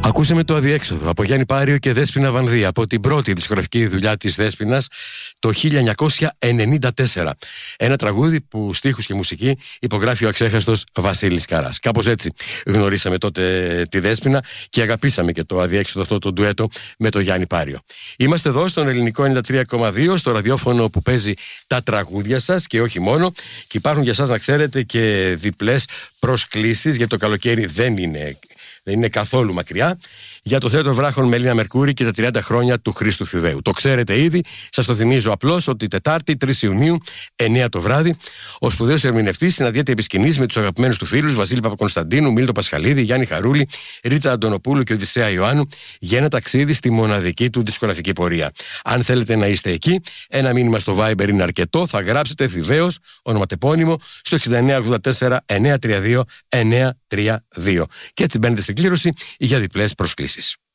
Ακούσαμε το Αδιέξοδο από Γιάννη Πάριο και Δέσποινα Βανδύ, από την πρώτη δισκογραφική δουλειά της Δέσποινας το 1994. Ένα τραγούδι που στίχους και μουσική υπογράφει ο αξέχαστος Βασίλης Καράς. Κάπως έτσι γνωρίσαμε τότε τη Δέσποινα και αγαπήσαμε και το Αδιέξοδο, αυτό το ντουέτο με το Γιάννη Πάριο. Είμαστε εδώ στον ελληνικό 93,2, στο ραδιόφωνο που παίζει τα τραγούδια σας και όχι μόνο. Και υπάρχουν για σας, να ξέρετε, και διπλές προσκλήσεις, γιατί το καλοκαίρι δεν είναι καθόλου μακριά, για το θέατρο Βράχων με Έλληνα Μερκούρη και τα 30 χρόνια του Χρήστου Θηδαίου. Το ξέρετε ήδη, σας το θυμίζω απλώς, ότι Τετάρτη 3 Ιουνίου, 9 το βράδυ, ο σπουδαίος ερμηνευτής συναντιέται επί σκηνής με τους αγαπημένους του φίλους Βασίλη Παπακονσταντίνου, Μίλτο Πασχαλίδη, Γιάννη Χαρούλη, Ρίτσα Αντωνοπούλου και Οδυσσέα Ιωάννου για ένα ταξίδι στη μοναδική του δισκογραφική πορεία. Αν θέλετε να είστε εκεί, ένα μήνυμα στο Viber είναι αρκετό. Θα γράψετε Θηδαίος, ονοματεπώνυμο, στο 6984 932 932. Και έτσι μπαίνετε στην κλήρωση για διπλές προσκλήσεις.